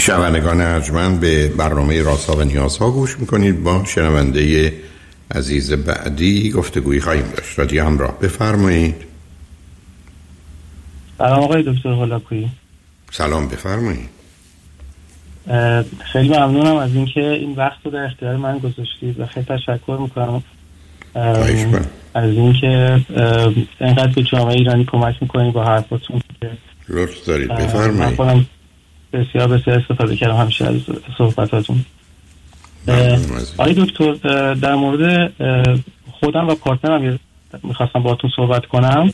شنوندگان ارجمند به برنامه رازها و نیازها گوش میکنید. با شنونده عزیز بعدی گفتگویی خواهیم داشت. رادیو همراه، بفرمایید. سلام آقای دکتر هولاکویی. سلام، بفرمایید. خیلی ممنونم از اینکه این وقت رو در اختیار من گذاشتید و خیلی تشکر میکنم از اینکه اینقدر به جامعه ایرانی کمک میکنید با حرفاتون. لطف دارید، بفرمایید. من بسیار استفاده کردم همیشه از صحبتاتون. آقای دکتر، در مورد خودم و پارتنرم میخواستم باهاتون صحبت کنم.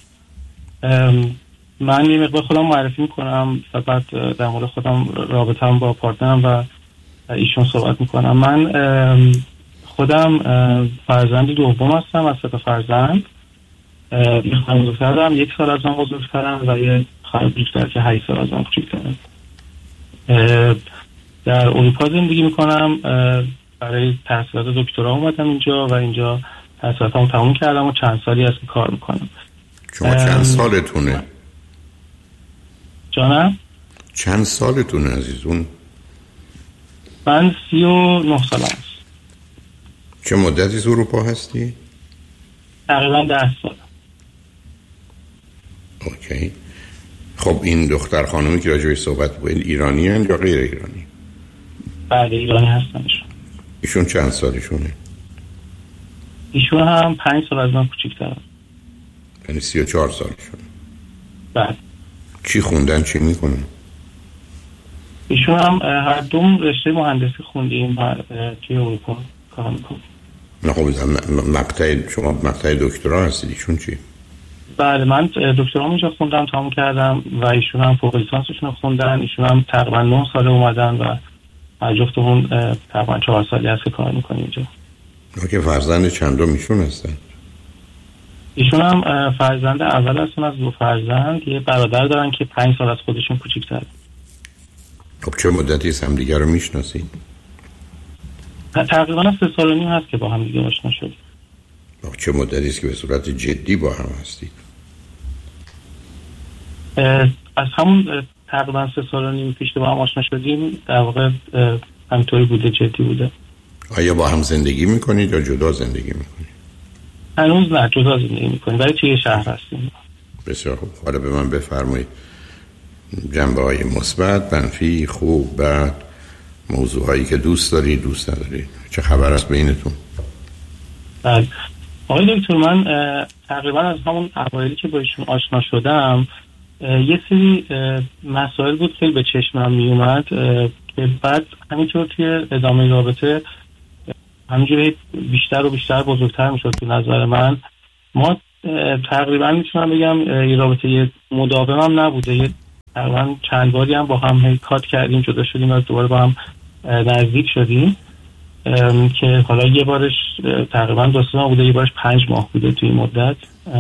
من یه مقدار خودم معرفی میکنم و بعد در مورد خودم، رابطه‌ام با پارتنرم و ایشون صحبت میکنم. من خودم فرزند دوم هستم از 3 فرزند. یه خواهر بزرگتر دارم، 1 سال از من بزرگترم و یه خواهر کوچیک‌تر که 8 سال از من کوچیک‌تره. در اروپا زندگی میکنم. برای تحصیلات دکترا اومدم اینجا و اینجا تحصیلاتمو تموم کردم و چند سالی هست که کار میکنم. شما چند سالتونه؟ جانم؟ چند سالتونه عزیزون؟ من 39 سالم است. چه مدتی از اروپا هستی؟ تقریبا 10 سال. اوکی. خب این دختر خانومی که راجعش صحبت بکنید ایرانی هستند یا غیر ایرانی؟ بله ایرانی هستن. ایشون چند سالشونه؟ ایشون هم 5 سال از من کوچیک‌ترن. یعنی 34 سالشونه. بله. چی خوندن، چی میکنن؟ ایشون هم هر دوم رشته مهندسی خوندیم توی اروپا کار میکنیم. نه خب شما مقطع دکترا هستید، ایشون چی؟ بله من دکترام اینجا خوندم، تمام کردم و ایشون هم فوق لیسانسشون خوندن. ایشون هم تقریبا 9 ساله اومدن و جفتمون تقریبا 4 سالی هست که کار میکنیم اینجا. اوکی. فرزند چندم ایشون هستن؟ ایشون هم فرزند اول هستن از 2 فرزند. یه برادر دارن که 5 سال از خودشون کوچیک‌تره. خب چه مدتی هم دیگه رو میشناسید؟ تقریبا 3 سال و نیم هست که با هم دیگه آشنا شدیم. چه مدتی است که به صورت جدی با هم هستید؟ از همون تقریبا 3 سال و نیم پیش که با هم آشنا شدیم در واقع همینطوری بوده، جدی بوده. آیا با هم زندگی میکنید یا جدا زندگی میکنید؟ هنوز نه، جدا زندگی میکنیم ولی توی شهر هستیم. بسیار خوب. حالا به من بفرمایید جنبه‌های مثبت، منفی، خوب، بد، موضوعایی که دوست دارید، دوست ندارید، چه خبر است بینتون؟ بله آقای دکتر، من تقریبا از همون اوایلی که با ایشون آشنا شدم یه سری مسائل بود خیلی به چشمم می اومد که بعد همینطور توی ادامه رابطه همینجوری بیشتر و بیشتر بزرگتر می شد تو نظر من. ما تقریبا میتونم بگم یه رابطه مداوم هم نبوده، یه تقریبا چند باری هم با هم کات کردیم، جدا شدیم و دوباره با هم نزدیک شدیم که حالا یه بارش تقریبا 2 ماه بوده، یه بارش 5 ماه بوده توی این مدت.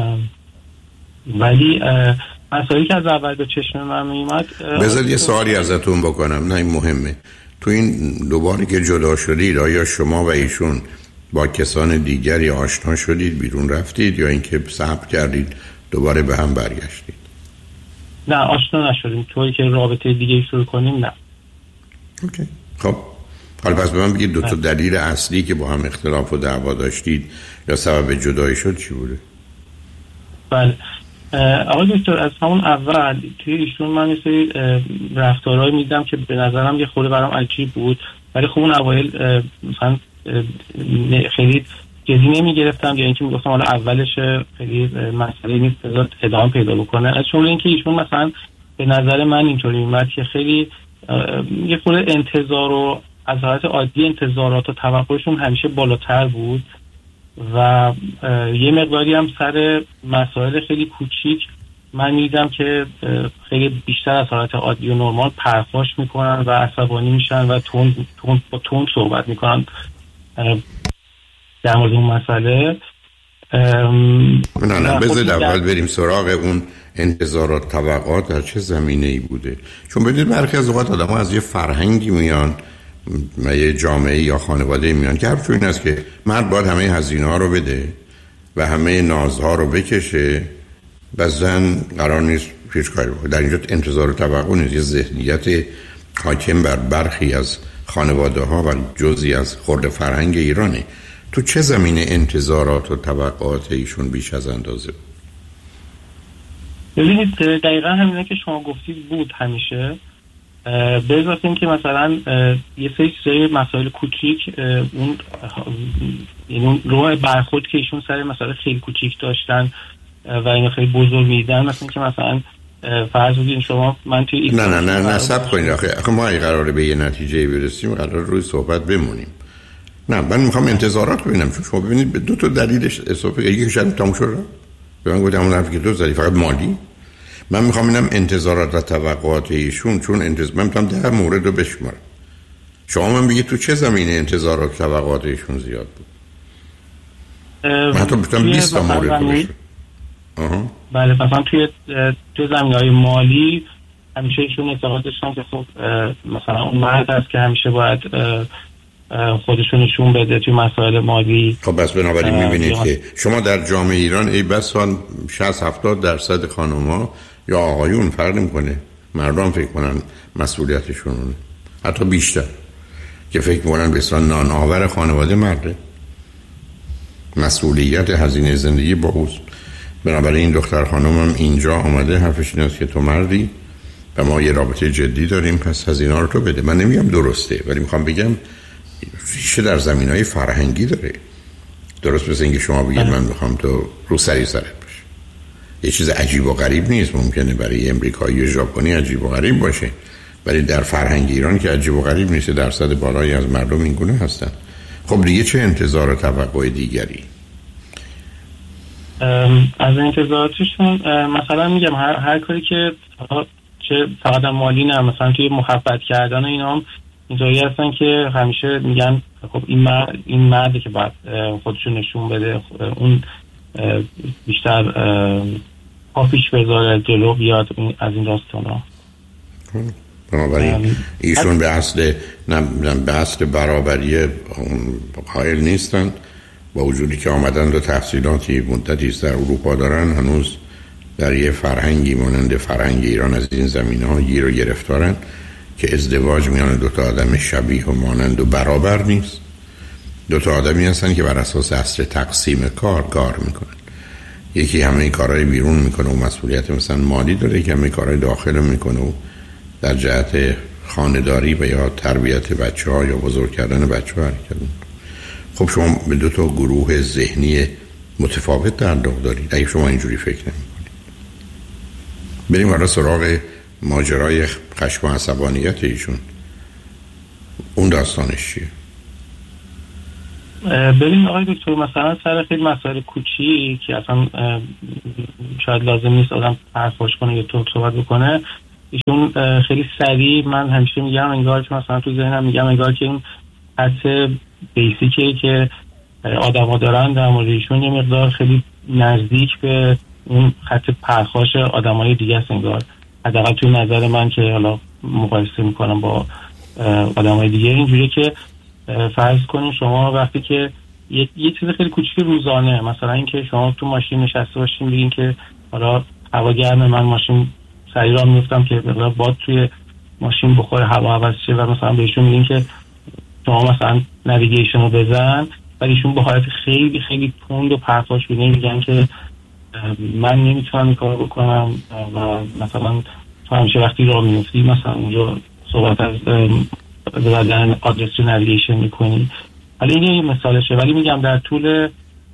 ولی مسائلی که از اول به چشم من میومد. بذار یه سوالی ازتون بکنم، نه این مهمه. تو این 2 باری که جدا شدید آیا شما و ایشون با کسان دیگری آشنا شدید، بیرون رفتید، یا اینکه صبر کردید دوباره به هم برگشتید؟ نه آشنا نشدیم، طوری که رابطه دیگه شروع کنیم نه. اوکی. خب حالا پس به من بگید 2 تا دلیل اصلی که با هم اختلاف و دعوا داشتید یا سبب جدایی شد چی بوده؟ بله آقای دکتر، از همون اول توی ایشون من یه سری رفتارهایی میدیدم که به نظرم یه خورده برام عجیب بود، ولی خب اون اوایل مثلا خیلی جدی نمیگرفتم یا اینکه میگفتم حالا اولش خیلی مسئله نیست بذار ادامه پیدا بکنه. از جمله اینکه ایشون مثلا به نظر من اینطوری میاد که خیلی یه خورده انتظار و از حالت عادی انتظارات و توقعشون همیشه بالاتر بود و یه مقداری هم سر مسائل خیلی کوچیک من میدیدم که خیلی بیشتر از حالت عادی و نرمال پرخاش میکنن و عصبانی میشن و تون صحبت میکنن در مورد اون مسئله. نه بذارید اول بریم سراغ اون انتظارات، توقعات در چه زمینه‌ای بوده. چون بدید برخی از اوقات آدم ها از یه فرهنگی میان و یه جامعه یا خانواده میان که حرفش این است که مرد باید همه هزینه ها رو بده و همه نازها رو بکشه و زن قرار نیست هیچ کاری بکنه. در اینجا انتظار و توقع نیست، یه ذهنیت حاکم بر برخی از خانواده ها و جزئی از خرد فرهنگ ایرانه. تو چه زمینه انتظارات و توقعات ایشون بیش از اندازه؟ ببینید دقیقا همینه که شما گفتید بود همیشه، به اضافه این که مثلا یه سری مسائل کوچیک اون روح برخورد که ایشون سر مسائل خیلی کوچیک داشتن و اینو خیلی بزرگ میدن، مثلا که مثلا فرض بگیرید شما من توی نه صبر کنید، آخه ما اگه قراره به یه نتیجه برسیم قراره روی صحبت بمونیم. نه من میخوام انتظارات ببینم، چون شما ببینید به دو تا دلیلش اضافه یکی شاید تموم شد به من گفتم اون حرفی که تو زدی فقط مالی. من میخوام ببینم انتظارات و توقعات ایشون، چون من میتونم 10 مورد رو بشمارم. شما من بگید تو چه زمینه انتظارات و توقعات ایشون زیاد بود؟ من حتی میتونم 20 تا مورد رو بشمارم. بله مثلا توی زمینه‌های مالی همیشه ایشون اعتقاد داشتن که خب مثلا اون مرد هست که همیشه باید خودشون نشون بده توی مسائل مالی. خب بس بنابراین میبینید که شما در جامعه ایران ای بسان 60-70% خانم‌ها یا آقایون فرق نمی‌کنه، مردم فکر کنن مسئولیتشون حتی بیشتر، که فکر می‌کنن بسیار نانآور خانواده مرده، مسئولیت هزینه زندگی با اوست. بنابراین این دختر خانمم اینجا آمده حرفش این است که تو مردی و ما یه رابطه جدی داریم، پس هزینه رو تو بده. من نمیگم درسته، ولی میخوام بگم ریشه در زمینهای فرهنگی داره. درست مثل اینکه شما بگید من میخوام تو رو سری سرت باشه، یه چیز عجیب و غریب نیست. ممکنه برای امریکایی یا ژاپنی عجیب و غریب باشه، ولی در فرهنگ ایران که عجیب و غریب نیست، درصد بالایی از مردم این گونه هستن. خب دیگه چه انتظار و توقع دیگری؟ از انتظاراتشون مثلا میگم هر کاری که چه فقط مالی نه، مثلا توی محبت کردن اینا هم اینطوری هستن که همیشه میگن خب این مرده که باید خودشون نشون بده، اون بیشتر پاپیش بذاره جلو بیاد از این داستانا. بنابراین ایشون به اصل برابری قائل نیستن، با وجودی که آمدن و تحصیلاتی مدتی در اروپا دارن، هنوز در یه فرهنگی مانند فرهنگ ایران از این زمینه‌ها گیر و گرفتارن که ازدواج میان دو تا آدم شبیه و مانند و برابر نیست. دو تا آدمی هستن که بر اساس اصل تقسیم کار میکنن. یکی همه کارهای بیرون میکنه و مسئولیت مثلا مالی داره، یکی همه کارهای داخل میکنه و در جهت خانه‌داری و یا تربیت بچه‌ها یا بزرگ کردن بچه‌ها حرکت میکنه. خب شما به دو تا گروه ذهنی متفاوت تعلق دارید. اگه شما اینجوری فکر نمی‌کنید، بریم حالا سراغ ماجرای خشم و عصبانیت ایشون. اون داستانش چیه؟ ببین آقای دکتر، مثلا سر خیلی مسائل کوچیک که اصلا شاید لازم نیست آدم حرفاش کنه یا تو صحبت بکنه، ایشون خیلی سریع، من همیشه میگم انگار که مثلا تو ذهنم میگم انگار که این حد بیسیکه که آدم‌ها دارن در مورد ایشون یه مقدار خیلی نزدیک به اون خط پرخاش آدم‌های دیگه است انگار، حداقل توی نظر من که حالا مقایسه میکنم با آدم‌های دیگه. اینجوریه که فرض کنید شما وقتی که یه چیز خیلی کوچیک روزانه، مثلا اینکه شما تو ماشین نشسته باشین بگین که حالا هوا گرمه، من ماشین سریع راه میفتم که باد توی ماشین بخوره، هوا عوض شه، و مثلا بهشون میگین که شما مثلا نویگیشن رو بزن، ولی ایشون به حالت خیلی خیلی تند و پرخاش بینه میگن که من نمیتونم این کار بکنم، و مثلا تو همیشه وقتی راه میفتی مثلا اونجا صحبت از زدن آدرس نویگیشن میکنی. ولی این یه مثالشه، ولی میگم در طول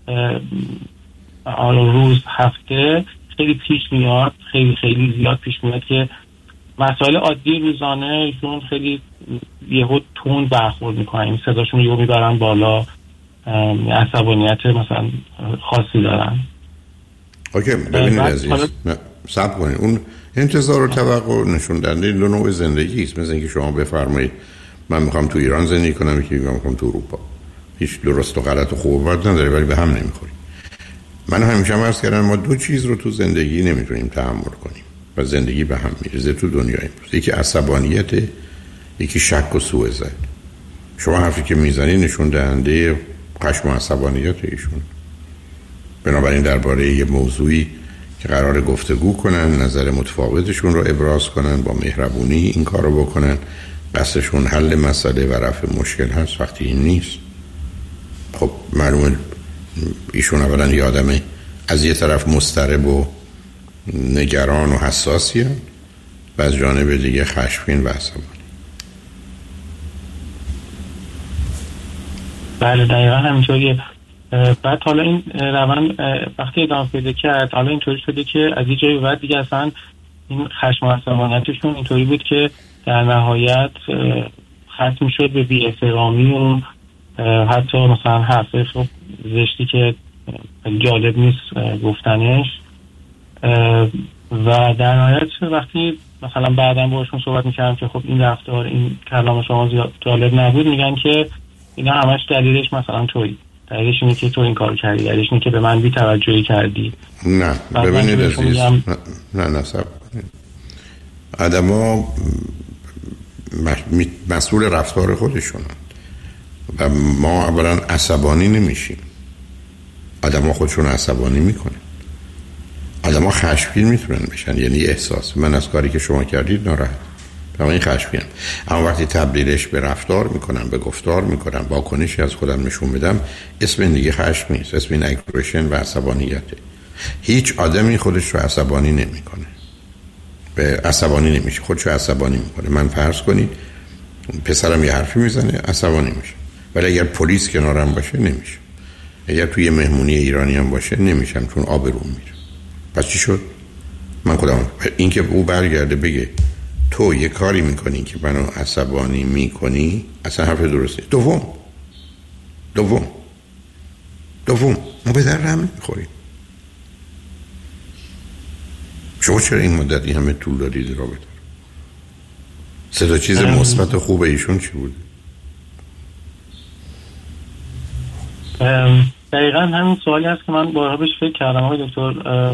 روز، هفته خیلی پیش میاد، خیلی خیلی زیاد پیش میاد که مسائل عادی روزانه ایشون خیلی یهو تون برخورد میکنن، این صداشون یهو میبرن بالا، عصبانیت مثلا خاصی دارن. اوکی ببینید عزیز، صبر کنید. اون انتظار و توقع نشون دهنده دو نوع زندگی است. مثل اینکه شما بفرمایید من میخوام تو ایران زندگی کنم، یکی میخوام تو اروپا. هیچ درست و غلط و خوب و بد نداره، ولی به هم نمیخوریم. من همیشه عرض کردم ما دو چیز رو تو زندگی نمیتونیم تحمل کنیم و زندگی به هم میریزه تو دنیای امروز. یکی عصبانیت، یکی شک و سوء ظن. شما حرفی که میزنی نشون دهنده خشم و عصبانیت ایشون. بنابراین درباره یه موضوعی که قرار گفتگو کنن، نظر متفاوتشون رو ابراز کنن، با مهربونی این کارو بکنن، قصدشون حل مسئله و رفع مشکل هست، وقتی این نیست خب معلومه ایشون اولا یه آدم از یه طرف مضطرب و نگران و حساسیه و از جانب دیگه خشمگین و عصبانی. بله دقیقا همینطوریه. بعد حالا این روند وقتی ادامه پیدا کرد حالا اینطوری شده که از یه جایی بعد دیگه اصلا این خشم و عصبانیتشون اینطوری بود که در نهایت ختم شد به بی‌احترامی و حتی مثلا حرفه خب زشتی که جالب نیست گفتنش و در نهایت وقتی مثلا بعداً باشون صحبت میکردم که خب این رفتار این کلام شما زیاد جالب نبود، میگن که اینا همش دلیلش مثلا تویی، دلیلش اینه که تو این کارو کردی، دلیلش اینه که به من بی توجهی کردی. نه ببینید عزیز، نه صبر کنید. آدما مسئول رفتار خودشونن و ما اولا عصبانی نمیشیم، آدما خودشون عصبانی میکنن، آدما خشمگین میتونن بشن، یعنی احساس من از کاری که شما کردید ناراحت و این خشمگینم، اما وقتی تبدیلش به رفتار میکنم، به گفتار میکنم، واکنشی از خودم نشون بدم، اسم این دیگه خشم نیست، اسم این اگریشن و عصبانیته. هیچ آدمی خودش رو عصبانی نمیکنه، به عصبانی نمیشه، خودش رو عصبانی میکنه. من فرض کنید پسرم یه حرفی میزنه عصبانی میشه، ولی اگر پلیس کنارم باشه نمیشه، اگر توی مهمونی ایرانی هم باشه نمیشم، چون آبروم میره. پس چی شد؟ من خودم این که او برگرده بگه تو یه کاری میکنی که منو عصبانی میکنی، اصلا حرف درسته. دوم ما به در هم میخوریم. شما چرا این مدتی همه طول دادید رابطه؟ سه تا چیز مثبت خوب ایشون چی بود؟ دقیقا همین سوالی هست که من بارها بهش فکر کردم آقای دکتر.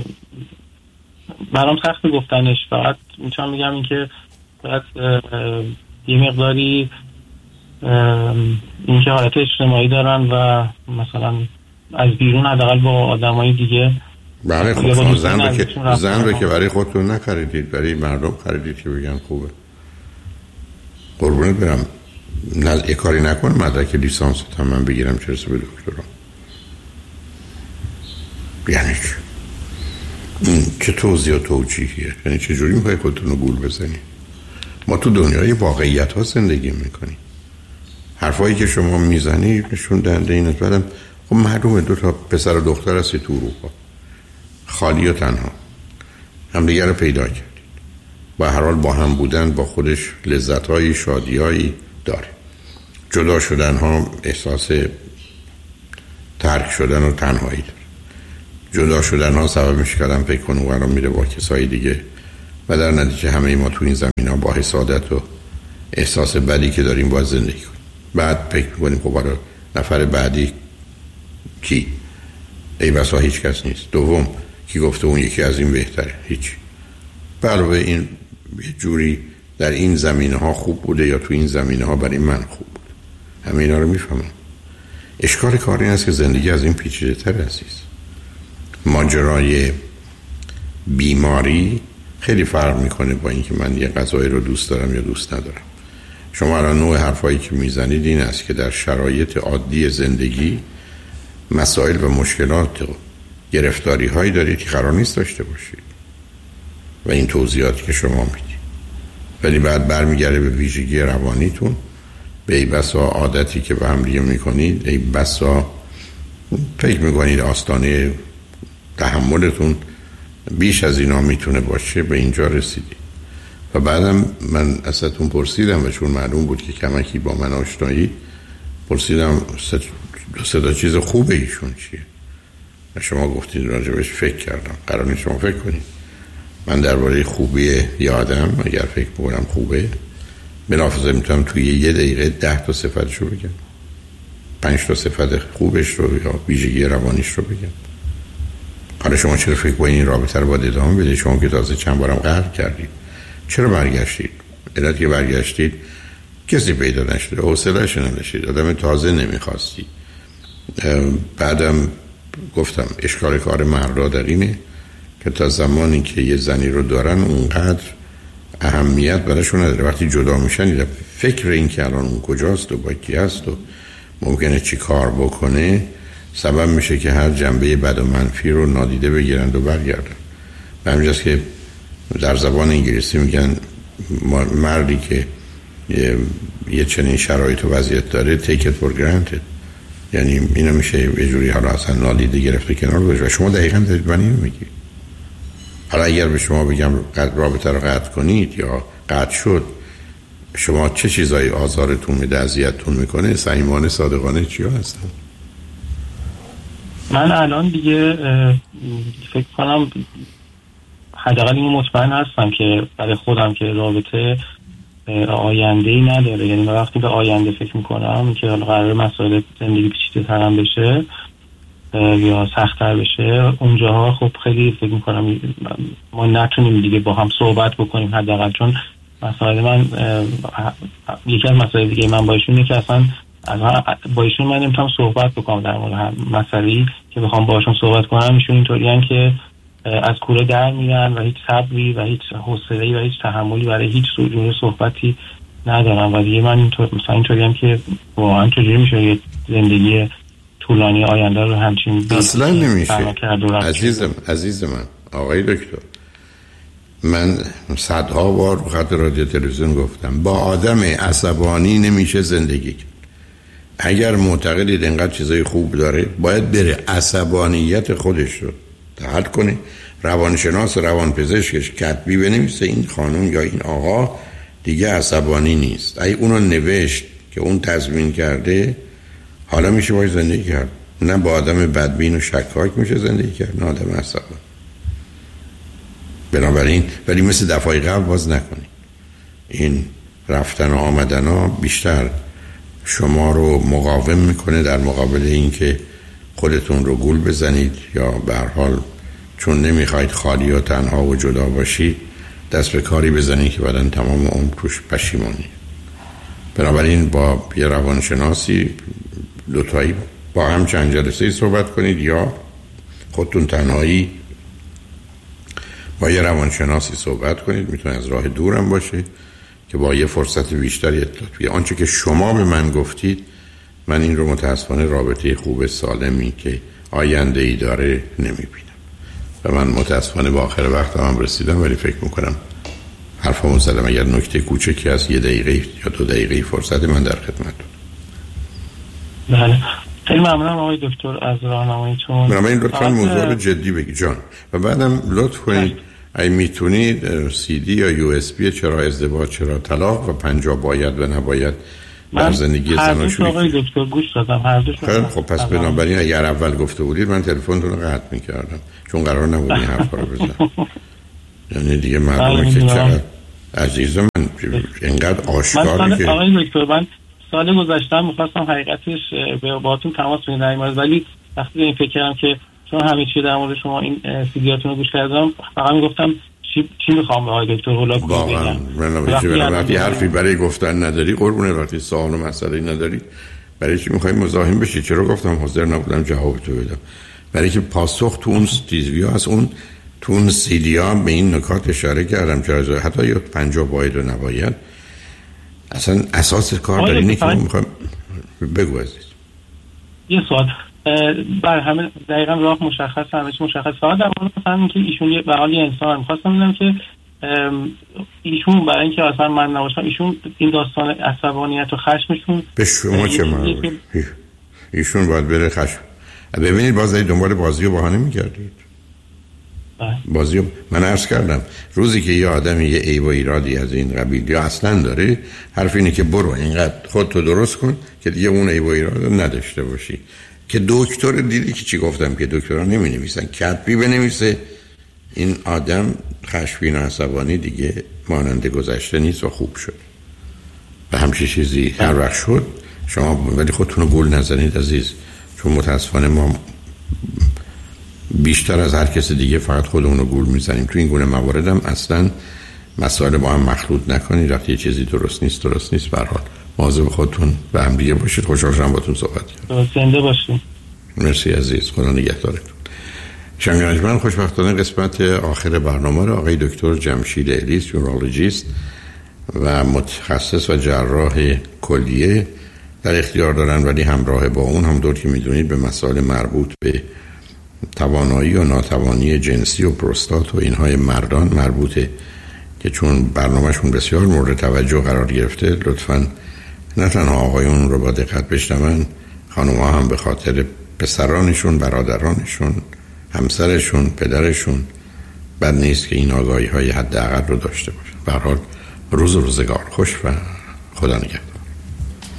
برام سخت گفتنش، فقط میتونم میگم این که فقط یه مقداری این که حالت اجتماعی دارن و مثلا از بیرون حداقل با آدمای دیگه. بله خب زن رو که برای خودتون نخریدید، برای مردم خریدید که بگن خوبه. قربونت برم، یه کاری نکن مدرک لیسانس تا من بگیرم چرسه به دکترا. یعنی چه توضیح و توجیهیه؟ یعنی چه جوری میخوای خودتون رو گول بزنی؟ ما تو دنیای واقعیت ها زندگی میکنیم. حرفایی که شما میزنی نشون دهنده اینه. بعدم خب معلومه دو تا پسر و دختر هستی تو اروپا، خالی و تنها، همدیگه رو پیدا کردید، با هر حال با هم بودن با خودش لذت‌های شادیایی داره. جدا شدن ها احساس ترک شدن و تنهایی داره. جدا شدن ها سبب میشه که آدم فکر کنه و میره با کسای دیگه و در نتیجه همه ما تو این زمین ها با حسادت و احساس بدی که داریم باید زندگی کنیم. بعد فکر میکنیم خب برای نفر بعدی کی؟ ای بسا هیچ کس نیست. دوم کی گفته اون یکی از این بهتره؟ هیچ. علاوه این یه جوری در این زمینه ها خوب بوده یا تو این زمینه ها برای من خوب بود. همه اینا رو میفهمم. اشکال کار این است که زندگی از این پیچیده تر عزیز. ماجرای بیماری خیلی فرق میکنه با اینکه من یه غذایی رو دوست دارم یا دوست ندارم. شما الان نوع حرفایی که میزنید این است که در شرایط عادی زندگی مسائل و مشکلات و گرفتاری هایی دارید که قرار نیست داشته باشید و این توضیحاتی که شما میدید، ولی بعد برمیگرده به ویژگی روانیتون، به ای بسا عادتی که به هم دیگه میکنید، ای بسا فکر میکنید آستانه تحملتون بیش از اینا میتونه باشه، به اینجا رسیدید. و بعدم من ازتون پرسیدم و چون معلوم بود که کمکی با من آشنایی، پرسیدم سه تا چیز خوبه ایشون چیه و شما گفتید راجبش فکر کردم. قرار نیست شما فکر کنید. من درباره خوبی یه آدم اگر فکر میکنم خوبه، بلافاصله میتونم توی یه دقیقه 10 تا صفتشو بگم، 5 تا صفت خوبش رو یا ویژگی روانیش رو بگم. حالا شما چرا فکر کنید این رابطه رو باید ادامه بدید؟ شما که تازه چند بارم قهر کردید، چرا برگشتید؟ علت که برگشتید کسی پیدا نشده، حوصله‌اش نداشتید، آدم تازه نمیخواستید. بعدم گفتم اشکال کار مردا در اینه که تا زمانی که یه زنی رو دارن اونقدر اهمیت براشون نداره. وقتی جدا میشن یه فکر این که الان اون کجاست و با کی است و ممکنه چی کار بکنه سبب میشه که هر جنبه بد و منفی رو نادیده بگیرند و برگردن. به همینجاست که در زبان انگلیسی میگن مردی که یه چنین شرایط و وضعیت داره take it for granted، یعنی اینو میشه یه جوری حالا اصلا نادیده گرفته کنار گذاشت. و شما دقیقاً دارید من اینو میگی. حالا اگر به شما بگم رابطه رو قطع کنید یا قطع شد، شما چه چیزایی آزارتون میده، اذیتتون میکنه؟ صمیمانه صادقانه چیا هستن؟ من الان دیگه فکر کنم حداقل اینو مطمئن هستم که برای خودم که رابطه آینده‌ای نداره. یعنی من وقتی به آینده فکر میکنم که قرار مسائل زندگی پیچیده‌تر هم بشه یا سخت‌تر بشه، اونجاها خب خیلی فکر میکنم ما نتونیم دیگه با هم صحبت بکنیم حداقل. چون مسائل من یکی از مسائل دیگه من با ایشون اینه که اصلا با ایشون من نمیتونم صحبت بکنم در مورد مسئله‌ای که بخوام باشون صحبت کنم. ایشون اینطوریان که از کوره در میرن و هیچ صبری و هیچ حوصله‌ای و هیچ تحملی برای هیچ جور صحبتی ندارم. و دیگه من اینطوریم که واقعا چجوری میشه یه زندگی طولانی آینده رو همچین اصلا نمیشه. عزیز من آقای دکتر، من صدها بار رو خط رادیو تلویزیون گفتم با آدم عصبانی نمیشه زندگی کرد. اگر معتقدید اینقدر چیزای خوب داره باید بره عصبانیت خودش رو حل کنه. روانشناس روانپزشکش کتبی بنویسه این خانم یا این آقا دیگه عصبانی نیست. اگه اونو نوشت که اون تضمین کرده، حالا میشه باید زندگی کرد. نه با آدم بدبین و شکاک میشه زندگی کرد، نه آدم عصبانی. بنابراین ولی مثل دفعه قبل باز نکنید. این رفتن و آمدن ها بیشتر شما رو مقاوم میکنه در مقابل این که خودتون رو گول بزنید یا به هر حال چون نمیخواید خالی و تنها و جدا باشید دست به کاری بزنید که بعدن تمام عمر توش پشیمانی. بنابراین با یه روانشناسی دوتایی با هم چند جلسه صحبت کنید یا خودتون تنهایی با یه روانشناسی صحبت کنید. میتونه از راه دورم باشه که با یه فرصت بیشتری اطلاعات بگیرید. آنچه که شما به من گفتید من این رو متاسفانه رابطه خوب سالمی که آینده ای داره نمیبینم و من متاسفانه با آخر وقت هم رسیدم، ولی فکر میکنم حرفمو زدم. اگر نکته کوچکی از 1 دقیقه یا 2 دقیقه فرصت من در خدمتتون. بله خیلی ممنونم آقای دکتر از راهنماییتون. من این لطفاً موضوع رو جدی بگید جان و بعدم لطف کنید اگه میتونید CD یا USB چرا ازدواج چرا طلاق و 50 باید و نباید در زندگی زناشویی. من آقای دکتر گوش دادم هر دوش. خب پس بنابراین اگر اول گفته بودید من تلفنتون رو قطع میکردم چون قرار نبود این حرفا رو بزنم. یعنی دیگه مردم که چقدر عزیز من اینقدر آشکار که آقای دکتر من سال گذشته می‌خواستم حقیقتش باهاتون تماس بگیرم، ولی وقتی به این فکر کردم که چون همه چی در مورد شما این سیدیاتون رو گوش کردم فقط میگفتم چی میخوام به آقای دکتر هولاکو بگم. وقتی حرفی برای گفتن نداری قربونه، وقتی سوال و مسئله نداری برای چی میخوای مزاحم بشی؟ چرا گفتم حاضر نبودم جواب تو بدم؟ برای که پاسخ تو اون تیزویا از اون تو اون سیدیا به این نکات اشاره کردم. چرا حتی یا 50 باید و نباید اصلا اساس کار داری اینه که میخوام بگو عزیز. یه سوال بر همه دقیقاً راه مشخص همه چی مشخص. فقط در مورد مثلا که ایشون یه بقالی انسان می‌خواستم ببینم که ایشون برای اینکه اصلا من نباشم ایشون این داستان عصبانیت و خشمشون به شما چه مربوطه؟ ایشون باید بره خشم. ببینید باز دنبال بازی و بهانه می‌گردید. بازی من عرض کردم روزی که یه آدمی یه عیب و ایرادی از این قبیل یا اصلا داره، حرف اینه که برو اینقدر خودتو درست کن که دیگه اون عیب و ایراد نداشته باشی. که دکتر دیدی که چی گفتم که دکترها نمی نویسن، کتبی بنویسه این آدم خشمگین و عصبانی دیگه مانند گذشته نیست و خوب شد و همچین چیزی هر وقت شد. شما ولی خودتون رو گول نزنید عزیز، چون متاسفانه ما بیشتر از هر کس دیگه فقط خودمون رو گول میزنیم. تو این گونه مواردم اصلا مسائل با هم مخلوط نکنید. وقتی یه چیزی درست نیست به هر حال مواظب خودتون و هم دیگه باشید. خوشحال شدم باهاتون صحبت کردم. زنده باشید. مرسی عزیز، خدا نگهدارتون. شنگانجمن خوشبختانه قسمت آخر برنامه را آقای دکتر جمشید الیس یورولوژیست و متخصص و جراح کلیه در اختیار دارن، ولی همراه با اون همونطور که میدونید به مسائل مربوط به توانایی و ناتوانی جنسی و پروستات و اینهای مردان مربوطه که چون برنامهشون بسیار مورد توجه قرار گرفته لطفاً نه تنها آقایون رو با دقت بشنون، خانوما هم به خاطر پسرانشون، برادرانشون، همسرشون، پدرشون بد نیست که این آگاهی های حداقل رو داشته باشن. به هر حال روز و روزگار خوش و خدا نگهدار.